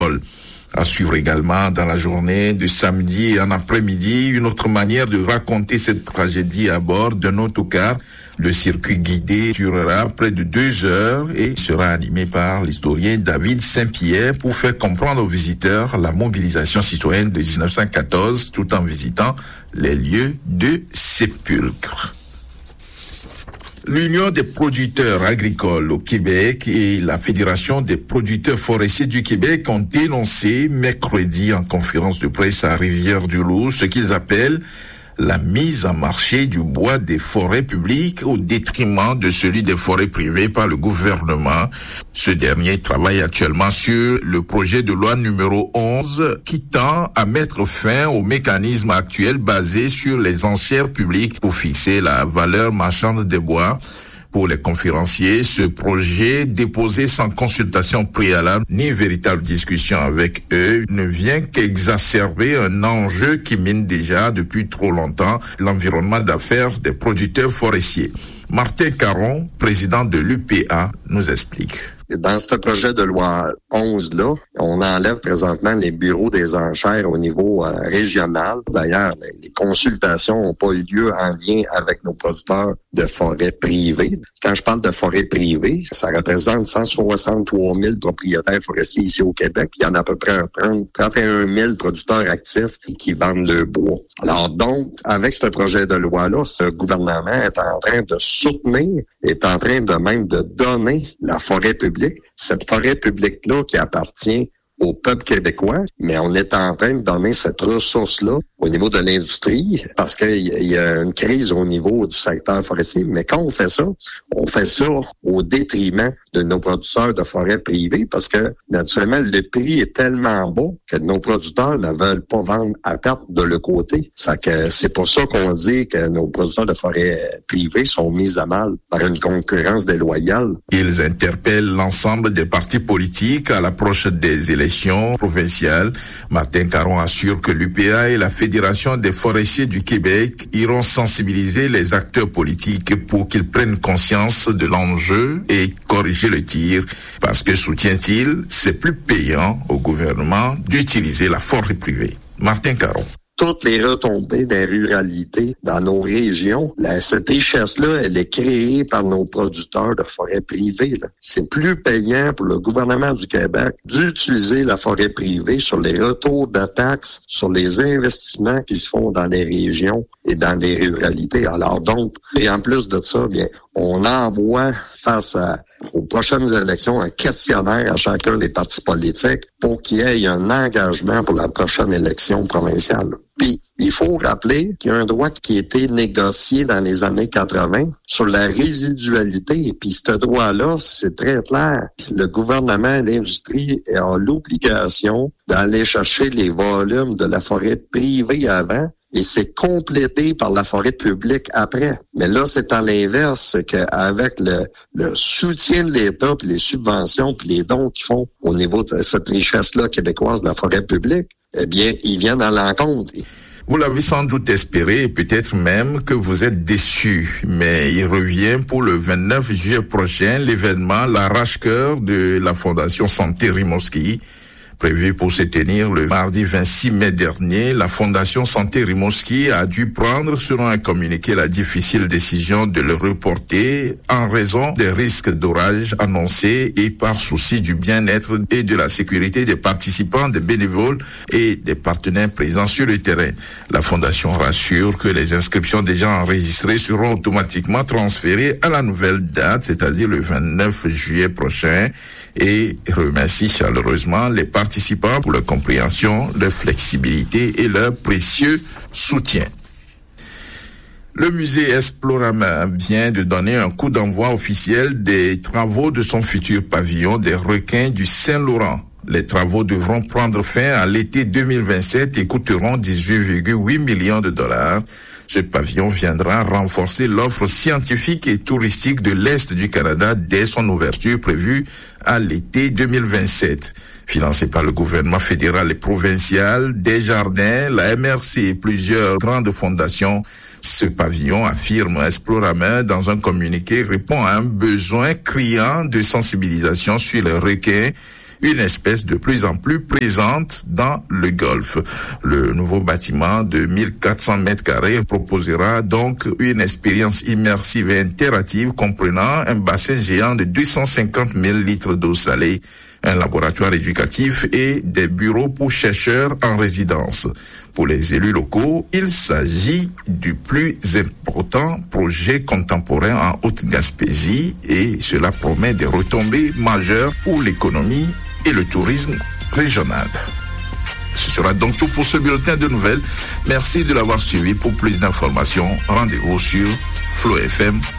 À suivre également dans la journée de samedi et en après-midi, une autre manière de raconter cette tragédie à bord d'un autocar. Le circuit guidé durera près de 2 heures et sera animé par l'historien David Saint-Pierre pour faire comprendre aux visiteurs la mobilisation citoyenne de 1914 tout en visitant les lieux de sépulcre. L'Union des producteurs agricoles au Québec et la Fédération des producteurs forestiers du Québec ont dénoncé mercredi en conférence de presse à Rivière-du-Loup ce qu'ils appellent la mise en marché du bois des forêts publiques au détriment de celui des forêts privées par le gouvernement. Ce dernier travaille actuellement sur le projet de loi numéro 11 qui tend à mettre fin au mécanisme actuel basé sur les enchères publiques pour fixer la valeur marchande des bois. Pour les conférenciers, ce projet déposé sans consultation préalable ni véritable discussion avec eux ne vient qu'exacerber un enjeu qui mine déjà depuis trop longtemps l'environnement d'affaires des producteurs forestiers. Martin Caron, président de l'UPA, nous explique. Dans ce projet de loi 11-là, on enlève présentement les bureaux des enchères au niveau régional. D'ailleurs, les consultations n'ont pas eu lieu en lien avec nos producteurs de forêts privées. Quand je parle de forêts privées, ça représente 163 000 propriétaires forestiers ici au Québec. Il y en a à peu près 31 000 producteurs actifs qui vendent le bois. Alors donc, avec ce projet de loi-là, ce gouvernement est en train de soutenir, est en train de même de donner la forêt publique. Cette forêt publique-là qui appartient au peuple québécois, mais on est en train de donner cette ressource-là au niveau de l'industrie parce qu'il y a une crise au niveau du secteur forestier. Mais quand on fait ça au détriment de nos producteurs de forêts privées parce que, naturellement, le prix est tellement bas que nos producteurs ne veulent pas vendre à perte de leur côté. C'est pour ça qu'on dit que nos producteurs de forêts privées sont mis à mal par une concurrence déloyale. Ils interpellent l'ensemble des partis politiques à l'approche des élections provinciales. Martin Caron assure que l'UPA et la Fédération des forestiers du Québec iront sensibiliser les acteurs politiques pour qu'ils prennent conscience de l'enjeu et corriger le tir, parce que, soutient-il, c'est plus payant au gouvernement d'utiliser la forêt privée. Martin Caron. Toutes les retombées des ruralités dans nos régions, cette richesse-là, elle est créée par nos producteurs de forêts privées. Là. C'est plus payant pour le gouvernement du Québec d'utiliser la forêt privée sur les retours de taxes, sur les investissements qui se font dans les régions et dans les ruralités. Alors donc, et en plus de ça, bien, on envoie face aux prochaines élections un questionnaire à chacun des partis politiques pour qu'il y ait un engagement pour la prochaine élection provinciale. Puis, il faut rappeler qu'il y a un droit qui a été négocié dans les années 80 sur la résidualité. Et puis, ce droit-là, c'est très clair. Le gouvernement et l'industrie ont l'obligation d'aller chercher les volumes de la forêt privée avant et c'est complété par la forêt publique après. Mais là, c'est à l'inverse, c'est qu'avec le soutien de l'État, puis les subventions, puis les dons qu'ils font au niveau de cette richesse-là québécoise de la forêt publique, eh bien, ils viennent à l'encontre. Vous l'avez sans doute espéré et peut-être même que vous êtes déçus, mais il revient pour le 29 juillet prochain l'événement l'Arrache-Cœur de la Fondation Santé Rimouski. Prévu pour se tenir le mardi 26 mai dernier, la Fondation Santé Rimouski a dû prendre, selon un communiqué, la difficile décision de le reporter en raison des risques d'orage annoncés et par souci du bien-être et de la sécurité des participants, des bénévoles et des partenaires présents sur le terrain. La Fondation rassure que les inscriptions déjà enregistrées seront automatiquement transférées à la nouvelle date, c'est-à-dire le 29 juillet prochain, et remercie chaleureusement les participants pour leur compréhension, leur flexibilité et leur précieux soutien. Le musée Esplorama vient de donner un coup d'envoi officiel des travaux de son futur pavillon des requins du Saint-Laurent. Les travaux devront prendre fin à l'été 2027 et coûteront 18,8 millions de dollars. Ce pavillon viendra renforcer l'offre scientifique et touristique de l'Est du Canada dès son ouverture prévue à l'été 2027. Financé par le gouvernement fédéral et provincial, Desjardins, la MRC et plusieurs grandes fondations, ce pavillon, affirme Esplorama dans un communiqué, répond à un besoin criant de sensibilisation sur les requins, une espèce de plus en plus présente dans le Golfe. Le nouveau bâtiment de 1400 mètres carrés proposera donc une expérience immersive et interactive comprenant un bassin géant de 250 000 litres d'eau salée, un laboratoire éducatif et des bureaux pour chercheurs en résidence. Pour les élus locaux, il s'agit du plus important projet contemporain en Haute-Gaspésie et cela promet des retombées majeures pour l'économie et le tourisme régional. Ce sera donc tout pour ce bulletin de nouvelles. Merci de l'avoir suivi. Pour plus d'informations, rendez-vous sur flowfm.com.